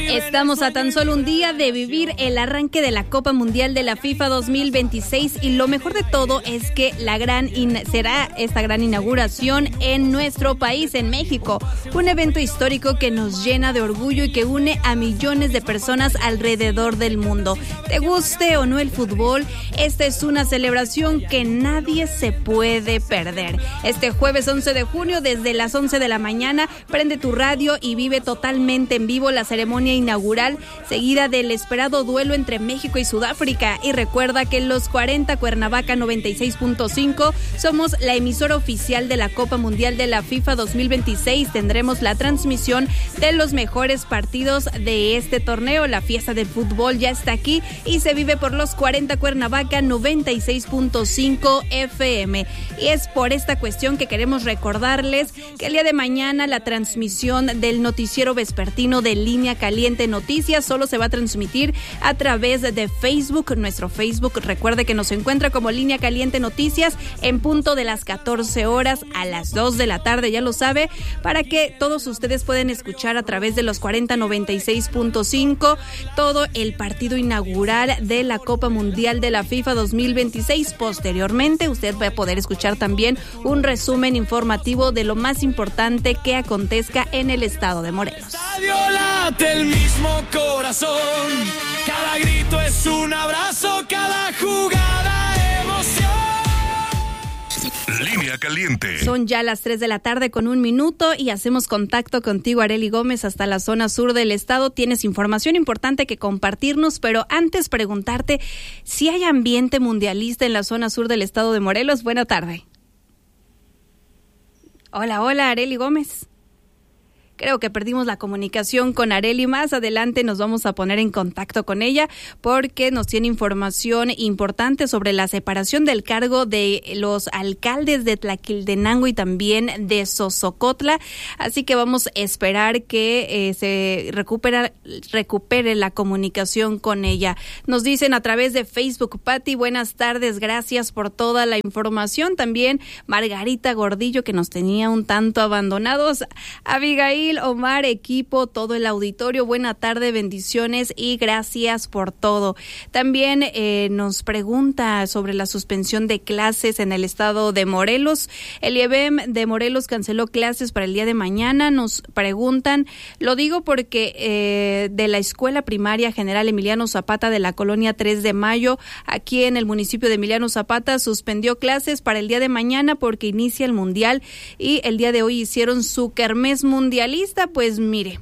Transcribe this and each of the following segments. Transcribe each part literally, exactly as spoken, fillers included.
Estamos a tan solo un día de vivir el arranque de la Copa Mundial de la FIFA dos mil veintiséis y lo mejor de todo es que la gran in- será esta gran inauguración en nuestro país, en México. Un evento histórico que nos llena de orgullo y que une a millones de personas alrededor del mundo. Te guste o no el fútbol, esta es una celebración que nadie se puede perder. Este jueves once de junio, desde las once de la mañana, prende tu radio y vive totalmente en vivo la ceremonia inaugural, seguida del esperado duelo entre México y Sudáfrica. Y recuerda que los cuarenta Cuernavaca noventa y seis punto cinco somos la emisora oficial de la Copa Mundial de la FIFA dos mil veintiséis. Tendremos la transmisión de los mejores partidos de este torneo. La fiesta del fútbol ya está aquí y se vive por los cuarenta Cuernavaca noventa y seis punto cinco F M. Y es por esta cuestión que queremos recordarles que el día de mañana la transmisión del noticiero vespertino de Línea Caliente Noticias solo se va a transmitir a través de Facebook, nuestro Facebook. Recuerde que nos encuentra como Línea Caliente Noticias en punto de las catorce horas a las dos de la tarde, ya lo sabe, para que todos ustedes pueden escuchar a través de los cuarenta noventa y seis punto cinco todo el partido inaugural de la Copa Mundial de la FIFA dos mil veintiséis. Posteriormente, usted va a poder escuchar también un resumen informativo de lo más importante que acontezca en el estado de Morelos. Late el mismo corazón, cada grito es un abrazo, cada jugada emoción. Línea Caliente. Son ya las tres de la tarde con un minuto y hacemos contacto contigo, Arely Gómez, hasta la zona sur del estado. Tienes información importante que compartirnos, pero antes preguntarte si hay ambiente mundialista en la zona sur del estado de Morelos. Buena tarde. Hola, hola, Arely Gómez. Creo que perdimos la comunicación con Arely. Más adelante nos vamos a poner en contacto con ella porque nos tiene información importante sobre la separación del cargo de los alcaldes de Tlaquiltenango y también de Xosocotla. Así que vamos a esperar que eh, se recupera, recupere la comunicación con ella. Nos dicen a través de Facebook, Pati, buenas tardes, gracias por toda la información. También Margarita Gordillo, que nos tenía un tanto abandonados. Abigail, Omar, equipo, todo el auditorio, buena tarde, bendiciones y gracias por todo. También eh, nos pregunta sobre la suspensión de clases en el estado de Morelos. El I E B M de Morelos canceló clases para el día de mañana. Nos preguntan, lo digo porque eh, de la Escuela Primaria General Emiliano Zapata de la colonia tres de mayo, aquí en el municipio de Emiliano Zapata, suspendió clases para el día de mañana porque inicia el mundial y el día de hoy hicieron su kermés mundialista. Pues mire,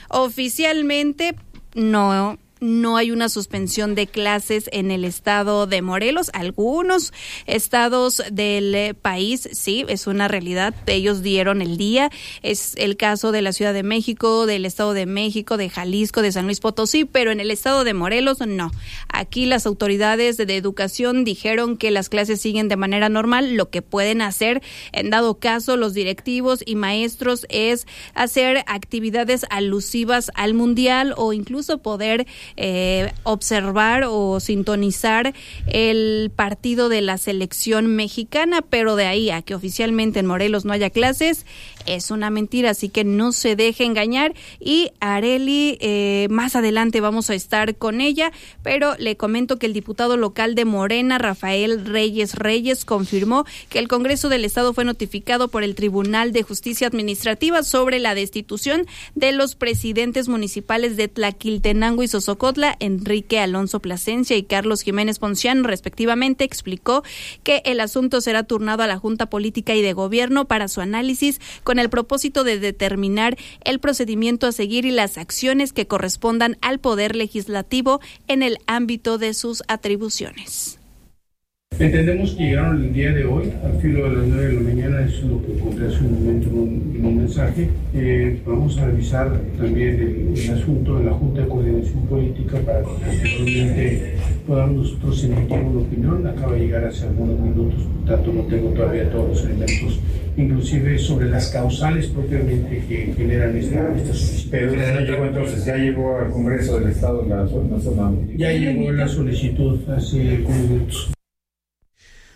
oficialmente no... No hay una suspensión de clases en el estado de Morelos. Algunos estados del país, sí, es una realidad. Ellos dieron el día. Es el caso de la Ciudad de México, del Estado de México, de Jalisco, de San Luis Potosí, pero en el estado de Morelos no. Aquí las autoridades de educación dijeron que las clases siguen de manera normal. Lo que pueden hacer, en dado caso, los directivos y maestros es hacer actividades alusivas al mundial o incluso poder Eh, observar o sintonizar el partido de la selección mexicana, pero de ahí a que oficialmente en Morelos no haya clases, es una mentira, así que no se deje engañar. Y Arely, eh, más adelante vamos a estar con ella, pero le comento que el diputado local de Morena, Rafael Reyes Reyes, confirmó que el Congreso del Estado fue notificado por el Tribunal de Justicia Administrativa sobre la destitución de los presidentes municipales de Tlaquiltenango y Xosocotla, Enrique Alonso Plasencia y Carlos Jiménez Ponciano, respectivamente. Explicó que el asunto será turnado a la Junta Política y de Gobierno para su análisis con el propósito de determinar el procedimiento a seguir y las acciones que correspondan al Poder Legislativo en el ámbito de sus atribuciones. Entendemos que llegaron el día de hoy, al filo de las nueve de la mañana, eso es lo que encontré hace un momento en un, en un mensaje. Eh, vamos a revisar también el, el asunto de la Junta de Coordinación Política para que posteriormente podamos nosotros emitir una opinión. Acaba de llegar hace algunos minutos, por tanto no tengo todavía todos los elementos, inclusive sobre las causales propiamente que generan esta, esta solicitud. Pero ya llegó entonces, ya llegó al Congreso del Estado la, la zona. Ya llegó la solicitud hace algunos minutos.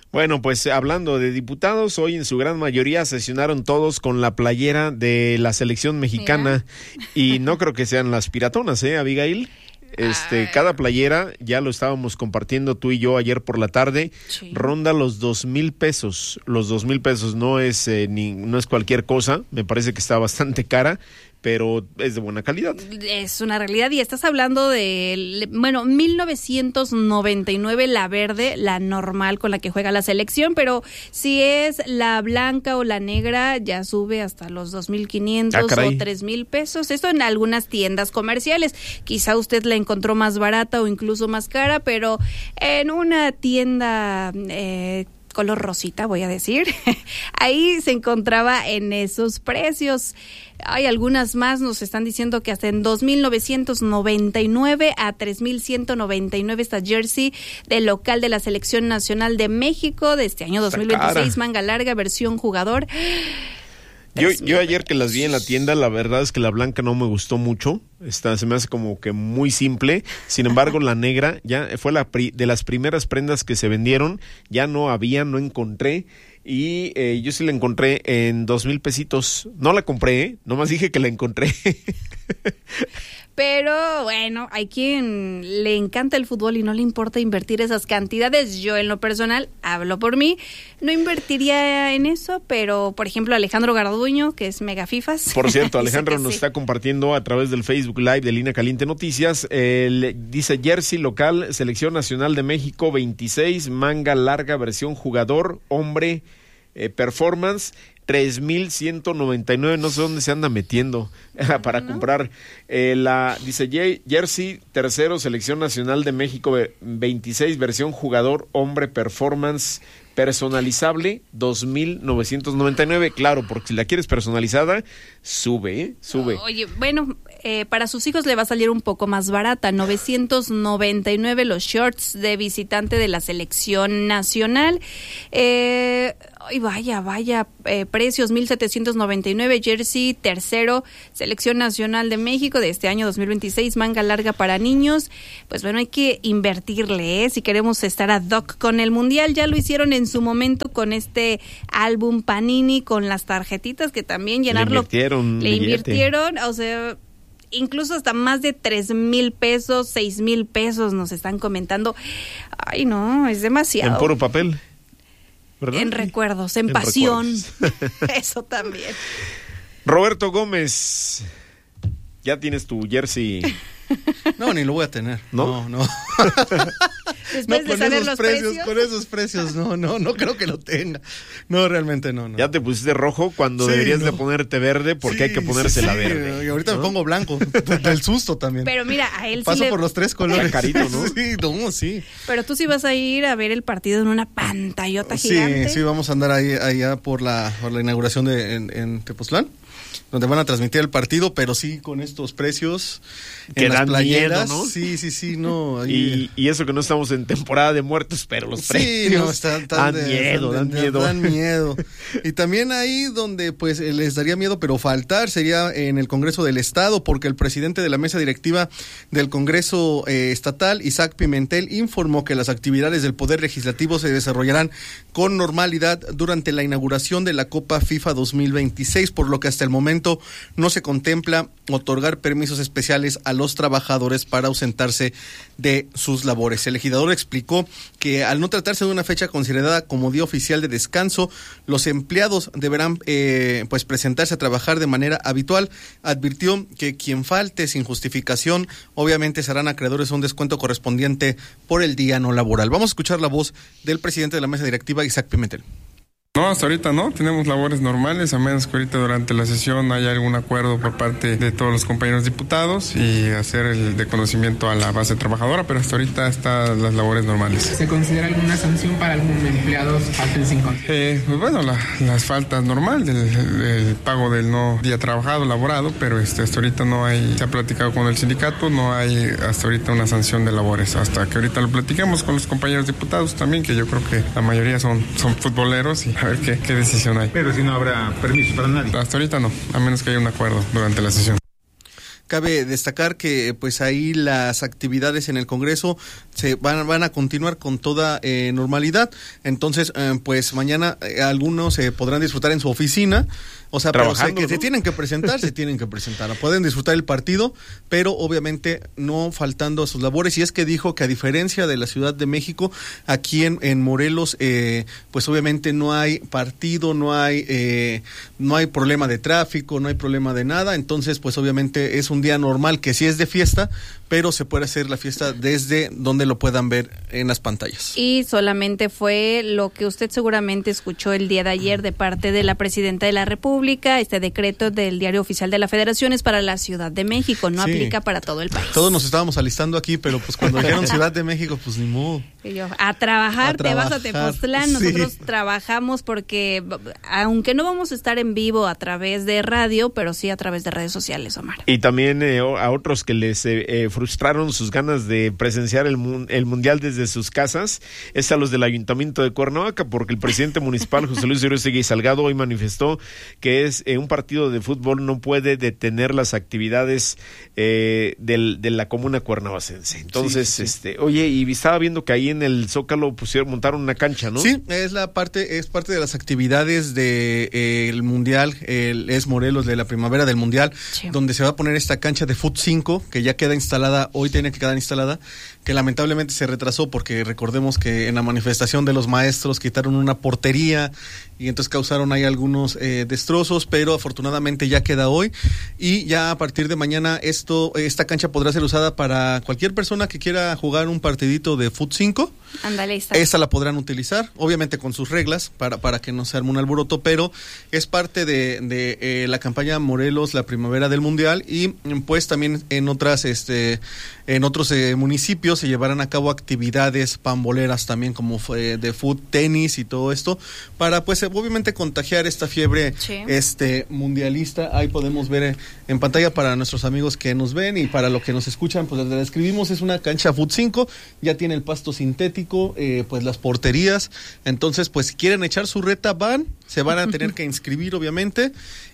Bueno, pues hablando de diputados, hoy en su gran mayoría sesionaron todos con la playera de la selección mexicana. Mira. Y no creo que sean las piratonas, ¿eh, Abigail? Este, ah, cada playera, ya lo estábamos compartiendo tú y yo ayer por la tarde, sí. ronda los dos mil pesos. Los dos mil pesos no es eh, ni no es cualquier cosa, me parece que está bastante cara, pero es de buena calidad. Es una realidad, y estás hablando de, bueno, mil novecientos noventa y nueve la verde, la normal con la que juega la selección, pero si es la blanca o la negra ya sube hasta los dos mil quinientos ah, o tres mil pesos. Esto en algunas tiendas comerciales. Quizá usted la encontró más barata o incluso más cara, pero en una tienda eh, color rosita, voy a decir, ahí se encontraba en esos precios. Hay algunas más, nos están diciendo que hasta en dos mil novecientos noventa y nueve a tres mil ciento noventa y nueve esta jersey del local de la Selección Nacional de México de este año dos mil veintiséis, manga larga, versión jugador. Yo, yo ayer que las vi en la tienda, la verdad es que la blanca no me gustó mucho. Esta se me hace como que muy simple. Sin embargo, la negra ya fue la pri- de las primeras prendas que se vendieron. Ya no había, no encontré. Y eh, yo sí la encontré en dos mil pesitos. No la compré, ¿eh? Nomás dije que la encontré. Pero bueno, hay quien le encanta el fútbol y no le importa invertir esas cantidades. Yo en lo personal, hablo por mí, no invertiría en eso, pero por ejemplo Alejandro Garduño, que es mega fifas. Por cierto, Alejandro nos sí. está compartiendo a través del Facebook Live de Línea Caliente Noticias. Eh, dice jersey local, Selección Nacional de México veintiséis, manga larga, versión jugador, hombre, eh, performance, tres mil ciento noventa y nueve, no sé dónde se anda metiendo para no. comprar. Eh, la dice jersey, tercero, Selección Nacional de México veintiséis, versión jugador, hombre, performance, personalizable, dos mil novecientos noventa y nueve. Claro, porque si la quieres personalizada, sube, ¿eh? Sube. Oye, bueno, eh, para sus hijos le va a salir un poco más barata, novecientos noventa y nueve los shorts de visitante de la Selección Nacional. Eh, ay, vaya, vaya, eh, precios, mil setecientos noventa y nueve, jersey, tercero, Selección Nacional de México de este año dos mil veintiséis, manga larga para niños. Pues bueno, hay que invertirle, ¿eh? Si queremos estar ad hoc con el Mundial. Ya lo hicieron en su momento con este álbum Panini, con las tarjetitas que también llenarlo. Le invirtieron. Le invirtieron, o sea, incluso hasta más de tres mil pesos, seis mil pesos nos están comentando. Ay, no, es demasiado. En puro papel, ¿verdad? En recuerdos, en, en pasión. Recuerdos. Eso también. Roberto Gómez, ya tienes tu jersey. No, ni lo voy a tener. No, no. no. Después no, de saber los precios, precios. Con esos precios, no, no, no creo que lo tenga. No, realmente no. no. Ya te pusiste rojo cuando sí, deberías no. de ponerte verde, porque sí, hay que ponerse sí, la verde. Y ahorita ¿no? me pongo blanco, del susto también. Pero mira, a él Paso sí le... por los tres colores. Carito, ¿no? Sí, no, sí. Pero tú sí vas a ir a ver el partido en una pantallota gigante. Sí, sí, vamos a andar ahí allá por la, por la inauguración de en, en Tepoztlán, donde van a transmitir el partido, pero sí con estos precios que en dan las playeras, miedo, ¿no? Sí, sí, sí, no. Ahí... Y, y eso que no estamos en temporada de muertos, pero los sí, precios no, están, tan dan de, miedo, dan, dan miedo. Dan miedo. Y también ahí donde pues les daría miedo, pero faltar, sería en el Congreso del Estado, porque el presidente de la mesa directiva del Congreso eh, Estatal, Isaac Pimentel, informó que las actividades del Poder Legislativo se desarrollarán con normalidad durante la inauguración de la Copa FIFA dos mil veintiséis, por lo que hasta el momento no se contempla otorgar permisos especiales a los trabajadores para ausentarse de sus labores. El legislador explicó que al no tratarse de una fecha considerada como día oficial de descanso, los empleados deberán eh, pues presentarse a trabajar de manera habitual. Advirtió que quien falte sin justificación, obviamente serán acreedores a un descuento correspondiente por el día no laboral. Vamos a escuchar la voz del presidente de la mesa directiva, Isaac Pimentel. No, hasta ahorita no, tenemos labores normales, a menos que ahorita durante la sesión haya algún acuerdo por parte de todos los compañeros diputados y hacer el de conocimiento a la base trabajadora, pero hasta ahorita están las labores normales. ¿Se considera alguna sanción para algún empleado falten sin control? Eh, pues bueno, la, las faltas normal del, del pago del no día trabajado, laborado, pero este, hasta ahorita no hay, se ha platicado con el sindicato, no hay hasta ahorita una sanción de labores, hasta que ahorita lo platiquemos con los compañeros diputados también, que yo creo que la mayoría son, son futboleros y a ver qué, qué decisión hay. Pero si no habrá permiso para nadie. Hasta ahorita no, a menos que haya un acuerdo durante la sesión. Cabe destacar que pues ahí las actividades en el Congreso se van, van a continuar con toda eh, normalidad. Entonces, eh, pues mañana eh, algunos eh, podrán disfrutar en su oficina. O sea, pero se, que ¿no? se tienen que presentar, se tienen que presentar. Pueden disfrutar el partido, pero obviamente no faltando a sus labores. Y es que dijo que a diferencia de la Ciudad de México, aquí en, en Morelos, eh, pues obviamente no hay partido, no hay eh, no hay problema de tráfico, no hay problema de nada. Entonces, pues obviamente es un día normal que sí es de fiesta, pero se puede hacer la fiesta desde donde lo puedan ver en las pantallas. Y solamente fue lo que usted seguramente escuchó el día de ayer de parte de la Presidenta de la República. Este decreto del Diario Oficial de la Federación es para la Ciudad de México, no sí. aplica para todo el país. Todos nos estábamos alistando aquí, pero pues cuando dijeron Ciudad de México, pues ni modo. Y yo, a trabajar, a te trabajar, vas a Tepoztlán, sí. Nosotros trabajamos porque, aunque no vamos a estar en vivo a través de radio, pero sí a través de redes sociales, Omar. Y también eh, a otros que les eh, frustraron sus ganas de presenciar el, el Mundial desde sus casas, es a los del Ayuntamiento de Cuernavaca, porque el presidente municipal, José Luis Uriostegui Salgado, hoy manifestó que es eh, un partido de fútbol no puede detener las actividades eh, del, de la comuna cuernavacense. Entonces, sí, sí. este, oye, y estaba viendo que ahí en el Zócalo pusieron, montaron una cancha, ¿no? Sí, es la parte, es parte de las actividades de eh, el Mundial, el es Morelos de la primavera del Mundial, sí. donde se va a poner esta cancha de Fut cinco, que ya queda instalada, hoy tiene que quedar instalada, que lamentablemente se retrasó porque recordemos que en la manifestación de los maestros quitaron una portería y entonces causaron ahí algunos eh, destrozos, pero afortunadamente ya queda hoy y ya a partir de mañana esto esta cancha podrá ser usada para cualquier persona que quiera jugar un partidito de Fut cinco. Ándale, está. Esta la podrán utilizar, obviamente con sus reglas para para que no se arme un alboroto, pero es parte de, de eh, la campaña Morelos, la primavera del Mundial, y pues también en otras este en otros eh, municipios se llevarán a cabo actividades pamboleras también como eh, de fut, tenis y todo esto para pues obviamente contagiar esta fiebre sí. este mundialista. Ahí podemos ver en pantalla para nuestros amigos que nos ven y para los que nos escuchan, pues les describimos, es una cancha Fut cinco, ya tiene el pasto sintético, eh, pues las porterías, entonces pues si quieren echar su reta van, se van a tener que inscribir obviamente,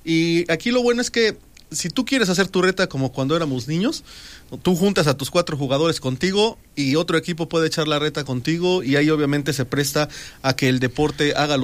y aquí lo bueno es que si tú quieres hacer tu reta como cuando éramos niños, tú juntas a tus cuatro jugadores contigo y otro equipo puede echar la reta contigo y ahí obviamente se presta a que el deporte haga los